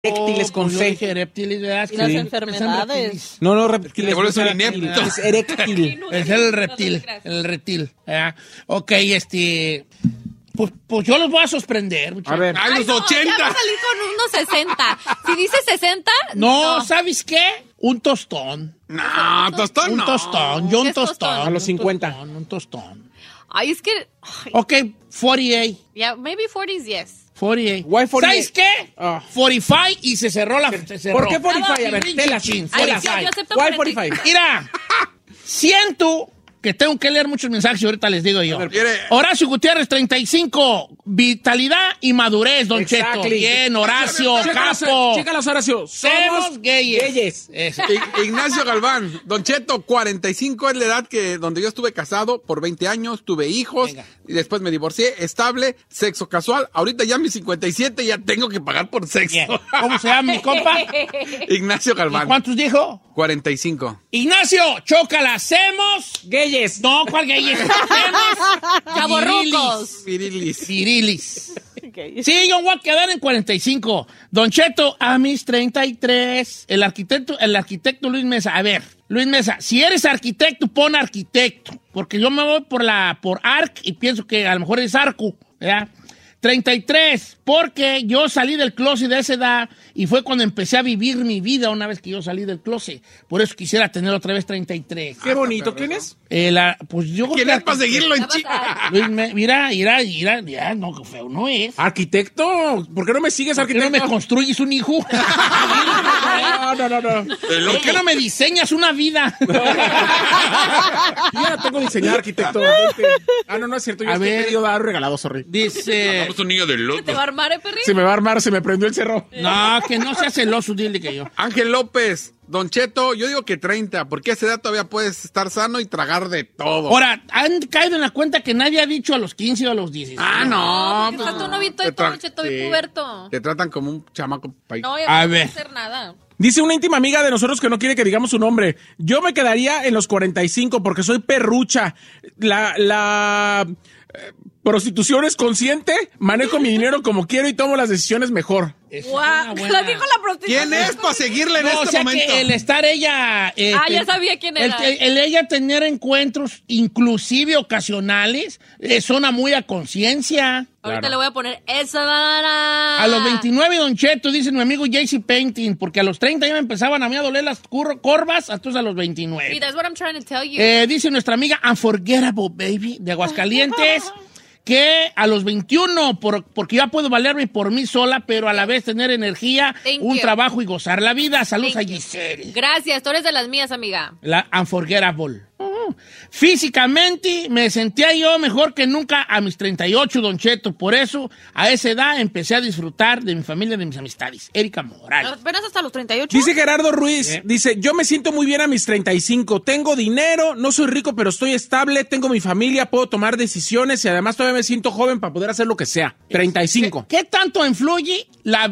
Eréctiles con C. Eréctiles, ¿verdad? Y las enfermedades. No, reptiles. Te vuelves un inepto. Es eréctil. Es el reptil. ¿verdad? Ok, Pues yo los voy a sorprender, muchachos. A ver. ¡A los 80! Ya va a salir con unos 60. Si dice 60, No, ¿sabes qué? Un tostón. No, tostón Un no. tostón. Yo ¿Qué un es tostón? tostón. A los 50. Un tostón. Ay, es que... Ok, 48. Yeah, maybe 40s, yes. 48. Why 48? ¿Sabes qué? Ah. 45 y se cerró se cerró. ¿Por qué 45? A ver, Chin, tela, chin, Ay, telas. sí, yo acepto Why 45. 45? Mira, siento que tengo que leer muchos mensajes y ahorita les digo yo. A ver, quiere- Horacio Gutiérrez, 35. Vitalidad y madurez, Don Cheto. Exactly. Bien, Horacio, capo. Chécalos, Horacio. Somos gayes. Eso. Ignacio Galván, Don Cheto, 45 es la edad donde yo estuve casado por 20 años, tuve hijos, Venga. y después me divorcié, estable, sexo casual. Ahorita ya mis 57 ya tengo que pagar por sexo. Bien. ¿Cómo se llama mi compa? Ignacio ¿Y Galván, cuántos dijo? 45. Ignacio, chócala, hacemos. Gayes. No, ¿cuál gayes? Chavorrucos. Virilis. Virilis. Sí, yo voy a quedar en 45. Don Cheto, a mis 33. El arquitecto Luis Mesa. A ver, Luis Mesa, si eres arquitecto, pon arquitecto. Porque yo me voy por ARC y pienso que a lo mejor es ARCU, ¿verdad? 33, porque yo salí del closet de esa edad y fue cuando empecé a vivir mi vida una vez que yo salí del closet. Por eso quisiera tener otra vez 33. Qué bonito. ¿Quién es? Pues yo creo ¿Quién que es para seguirlo en Va a chica? Luis mira, ya, no, que feo no es. Arquitecto. ¿Por qué no me sigues, ¿Por qué no arquitecto? me construyes un hijo? No. ¿Por qué no me diseñas una vida? Yo ya tengo diseñado, arquitecto. No es cierto. Yo A estoy ver. pedido dar regalado, sorry. Dice... Somos un niño del ¿Te loto. va a armar, perrín? Se me va a armar, se me prendió el cerro. No, que no sea celoso, dile que yo. Ángel López, Don Cheto, yo digo que 30, porque a esa edad todavía puedes estar sano y tragar de todo. Ahora, han caído en la cuenta que nadie ha dicho a los 15 o a los 16. Ah, no. Porque está tu novito y Te todo, Cheto, y sí. puberto. Te tratan como un chamaco país. No, ya A no ver. puedo hacer nada. Dice una íntima amiga de nosotros que no quiere que digamos su nombre. Yo me quedaría en los 45 porque soy perrucha. La prostitución es consciente, manejo mi dinero como quiero y tomo las decisiones mejor. Esa es Guau, una buena- la dijo la prostituta. ¿Quién es para seguirle en No, este o sea momento? que el estar ella... Ya sabía quién era. El ella tener encuentros, inclusive ocasionales, suena muy a conciencia. Ahorita le voy a poner esa. A los 29, Don Cheto, dice mi amigo JC Painting, porque a los 30 ya me empezaban a mí a doler las corvas, entonces a los 29. Sí, that's what I'm trying to tell you. Dice nuestra amiga Unforgettable Baby de Aguascalientes que a los 21, porque ya puedo valerme por mí sola, pero a la vez tener energía, Thank un you. trabajo y gozar la vida. Saludos Thank a you. Giselle. Gracias, tú eres de las mías, amiga. La Unforgettable. Físicamente me sentía yo mejor que nunca a mis 38, Don Cheto. Por eso, a esa edad empecé a disfrutar de mi familia y de mis amistades. Erika Morales. ¿Apenas hasta los 38? Dice Gerardo Ruiz, dice, yo me siento muy bien a mis 35, tengo dinero, no soy rico, pero estoy estable, tengo mi familia, puedo tomar decisiones y además todavía me siento joven para poder hacer lo que sea. 35. ¿Qué tanto influye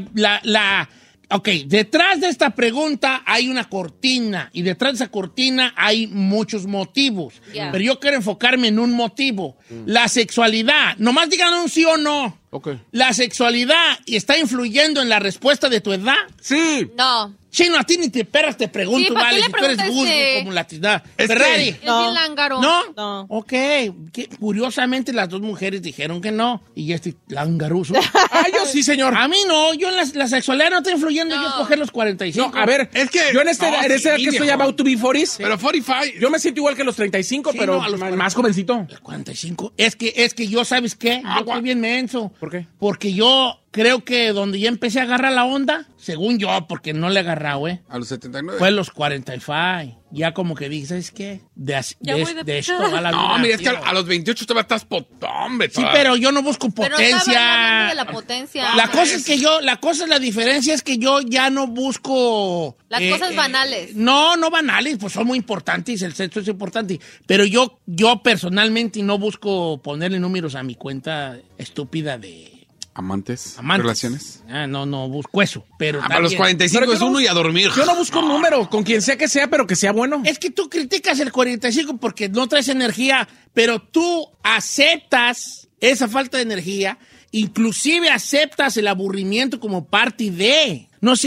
Ok, detrás de esta pregunta hay una cortina y detrás de esa cortina hay muchos motivos. Yeah. Pero yo quiero enfocarme en un motivo. La sexualidad. Nomás digan un sí o no. Ok. ¿La sexualidad está influyendo en la respuesta de tu edad? Sí. No. Chino, a ti ni te perras, te pregunto, Sí, ¿para qué vale, le si tú eres preguntas, Google como latina. Es que- Ferrari. Es bien lángaro. ¿No? No. Ok. Curiosamente, las dos mujeres dijeron que no. Y este langaruso. Ah, yo sí, señor. A mí no. Yo en la sexualidad no está influyendo en yo No. escoger los 45. No, a ver, Es que- yo en esta no, edad sí, que estoy viejo. about to be 40s, Pero 45. yo me siento igual que los 35, Sí, pero no, a los más jovencito. Los 45. Es que yo, ¿sabes qué? Yo estoy bien menso. ¿Por qué? Porque yo creo que donde ya empecé a agarrar la onda, según yo, porque no le he agarrado, A los 79. fue los 45. Ya como que dije, ¿sabes qué? De voy de esto picada. va la vida. No, mira, es que tío. a los 28 todavía estás hombre. Sí, todavía. pero yo no busco Pero no estaba potencia. hablando de la potencia. La cosa es que la diferencia es que yo ya no busco... Las cosas banales. No banales, pues son muy importantes, el sexo es importante, pero yo personalmente no busco ponerle números a mi cuenta estúpida de Amantes. amantes. Relaciones. No busco eso, pero Para los también- 45 Pero es yo no- uno y a dormir. Yo no busco un número, con quien sea que sea, pero que sea bueno. Es que tú criticas el 45 porque no traes energía, pero tú aceptas esa falta de energía, inclusive aceptas el aburrimiento como parte de. No sé